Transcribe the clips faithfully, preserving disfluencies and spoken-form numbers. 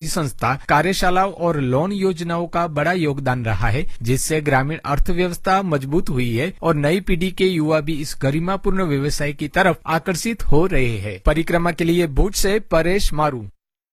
संस्था, कार्यशालाओं और लोन योजनाओं का बड़ा योगदान रहा है, जिससे ग्रामीण अर्थव्यवस्था मजबूत हुई है और नई पीढ़ी के युवा भी इस गरिमापूर्ण व्यवसाय की तरफ आकर्षित हो रहे हैं। परिक्रमा के लिए भुज से परेश मारू।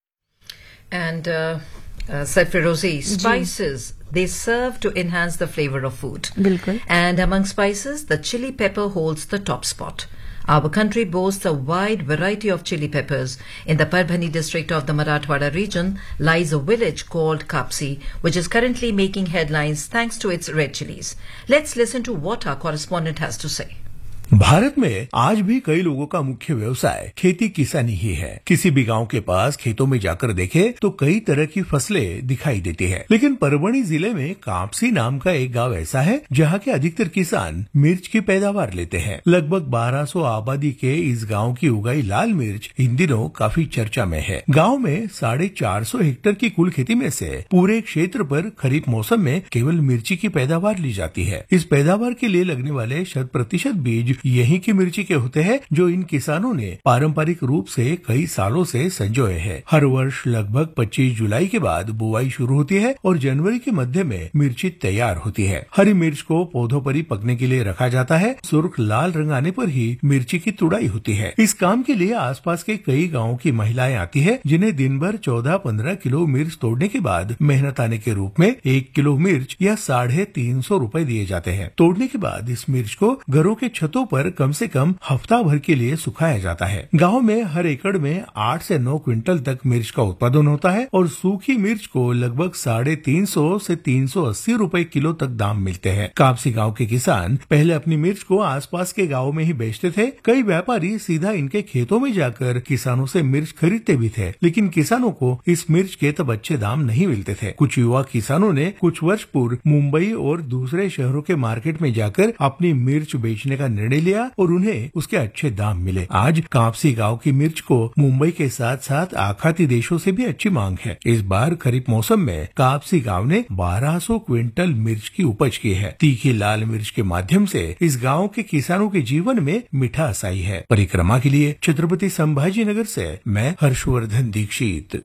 And uh, uh, Sarfarozi, spices, they serve to enhance the flavor of food. बिल्कुल। And among spices, the chili pepper holds the top spot. Our country boasts a wide variety of chili peppers. In the Parbhani district of the Marathwada region lies a village called Kapsi, which is currently making headlines thanks to its red chilies. Let's listen to what our correspondent has to say. Bharat में आज भी कई लोगों का मुख्य व्यवसाय खेती किसानी ही है। किसी भी गांव के पास खेतों में जाकर देखे तो कई तरह की फसलें दिखाई देती है, लेकिन परभणी जिले में कापसी नाम का एक गांव ऐसा है जहां के अधिकतर किसान मिर्च की पैदावार लेते हैं। लगभग बारह सौ आबादी के इस गांव की उगाई लाल मिर्च इन दिनों काफी चर्चा में है। गाँव में साढ़े चार सौ हेक्टेयर की कुल खेती में से पूरे क्षेत्र पर खरीफ मौसम में केवल मिर्ची की पैदावार ली जाती है। इस पैदावार के लिए लगने वाले शत प्रतिशत बीज यही की मिर्ची के होते हैं, जो इन किसानों ने पारंपरिक रूप से कई सालों से संजोए हैं। हर वर्ष लगभग पच्चीस जुलाई के बाद बुआई शुरू होती है और जनवरी के मध्य में मिर्ची तैयार होती है। हरी मिर्च को पौधों पर ही पकने के लिए रखा जाता है। सुर्ख लाल रंग आने पर ही मिर्ची की तुड़ाई होती है। इस काम के लिए आसपास के कई गाँवों की महिलाएं आती है, जिन्हें दिन भर चौदह पंद्रह किलो मिर्च तोड़ने के बाद मेहनत आने के रूप में एक किलो मिर्च या साढ़े तीन सौ रूपये दिए जाते हैं। तोड़ने के बाद इस मिर्च को घरों के छतों पर कम से कम हफ्ता भर के लिए सुखाया जाता है। गांव में हर एकड़ में आठ से नौ क्विंटल तक मिर्च का उत्पादन होता है और सूखी मिर्च को लगभग साढ़े तीन सौ से तीन सौ अस्सी रूपये किलो तक दाम मिलते हैं। कापसी गांव के किसान पहले अपनी मिर्च को आसपास के गाँव में ही बेचते थे। कई व्यापारी सीधा इनके खेतों में जाकर किसानों से मिर्च खरीदते भी थे, लेकिन किसानों को इस मिर्च के तब अच्छे दाम नहीं मिलते थे। कुछ युवा किसानों ने कुछ वर्ष पूर्व मुंबई और दूसरे शहरों के मार्केट में जाकर अपनी मिर्च बेचने का निर्णय लिया और उन्हें उसके अच्छे दाम मिले। आज कापसी गांव की मिर्च को मुंबई के साथ साथ आखाती देशों से भी अच्छी मांग है। इस बार खरीफ मौसम में कापसी गांव ने बारह सौ क्विंटल मिर्च की उपज की है। तीखी लाल मिर्च के माध्यम से इस गांव के किसानों के जीवन में मिठास आई है। परिक्रमा के लिए छत्रपति संभाजी नगर से मैं हर्षवर्धन दीक्षित।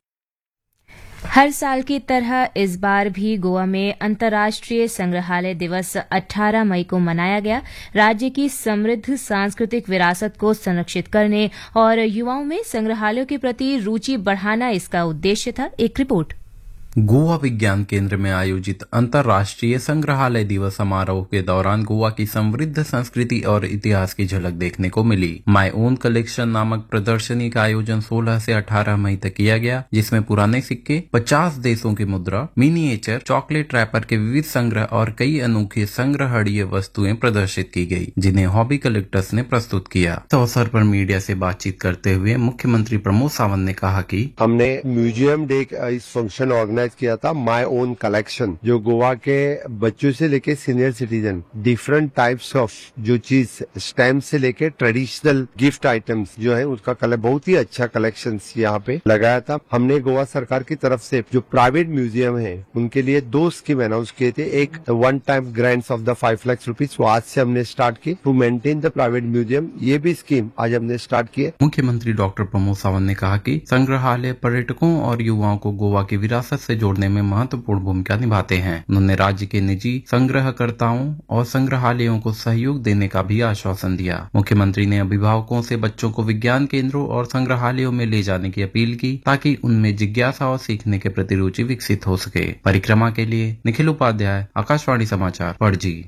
हर साल की तरह इस बार भी गोवा में अंतर्राष्ट्रीय संग्रहालय दिवस अठारह मई को मनाया गया। राज्य की समृद्ध सांस्कृतिक विरासत को संरक्षित करने और युवाओं में संग्रहालयों के प्रति रुचि बढ़ाना इसका उद्देश्य था। एक रिपोर्ट। गोवा विज्ञान केंद्र में आयोजित अंतर्राष्ट्रीय संग्रहालय दिवस समारोह के दौरान गोवा की समृद्ध संस्कृति और इतिहास की झलक देखने को मिली। माय ओन कलेक्शन नामक प्रदर्शनी का आयोजन सोलह से अठारह मई तक किया गया, जिसमें पुराने सिक्के, पचास देशों की मुद्रा, मिनिएचर, चॉकलेट रैपर के विविध संग्रह और कई अनोखे संग्रहणीय वस्तुएं प्रदर्शित की गई, जिन्हें हॉबी कलेक्टर्स ने प्रस्तुत किया। इस अवसर पर मीडिया से बातचीत करते हुए मुख्यमंत्री प्रमोद सावंत ने कहा कि हमने म्यूजियम डे इस फंक्शन ऑर्गेनाइज किया था माय ओन कलेक्शन, जो गोवा के बच्चों से लेके senior citizen different types of जो चीज स्टैम्प से लेके ट्रेडिशनल गिफ्ट आइटम्स जो है उसका कलर बहुत ही अच्छा कलेक्शन यहाँ पे लगाया था। हमने गोवा सरकार की तरफ से जो प्राइवेट म्यूजियम है उनके लिए दो स्कीम अनाउंस किए थे। एक one time grants of the five lakh rupees आज से हमने स्टार्ट की to maintain the private museum, ये भी स्कीम आज हमने स्टार्ट की है। मुख्यमंत्री डॉक्टर प्रमोद सावंत ने कहा कि संग्रहालय पर्यटकों और युवाओं को गोवा की विरासत से जोड़ने में महत्वपूर्ण भूमिका निभाते हैं। उन्होंने राज्य के निजी संग्रहकर्ताओं और संग्रहालयों को सहयोग देने का भी आश्वासन दिया। मुख्यमंत्री ने अभिभावकों से बच्चों को विज्ञान केंद्रों और संग्रहालयों में ले जाने की अपील की, ताकि उनमें जिज्ञासा और सीखने के प्रति रुचि विकसित हो सके। परिक्रमा के लिए निखिल उपाध्याय, आकाशवाणी समाचार, Panaji.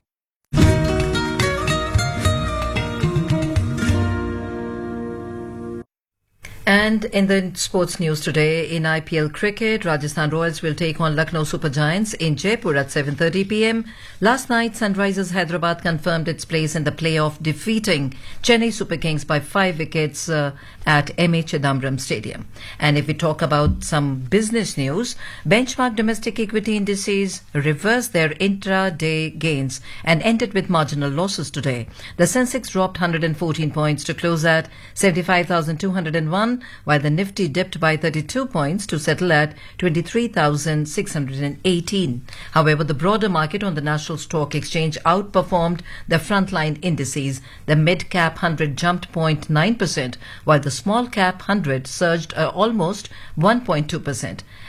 And in the sports news today, in I P L cricket, Rajasthan Royals will take on Lucknow Super Giants in Jaipur at seven thirty p m Last night, Sunrisers Hyderabad confirmed its place in the playoff, defeating Chennai Super Kings by five wickets uh, at M A Chidambaram Stadium. And if we talk about some business news, benchmark domestic equity indices reversed their intra-day gains and ended with marginal losses today. The Sensex dropped one hundred fourteen points to close at seventy-five thousand two hundred one, while the Nifty dipped by thirty-two points to settle at twenty-three thousand six hundred eighteen. However, the broader market on the National Stock Exchange outperformed the frontline indices. The mid-cap one hundred jumped zero point nine percent, while the small-cap one hundred surged uh, almost one point two percent.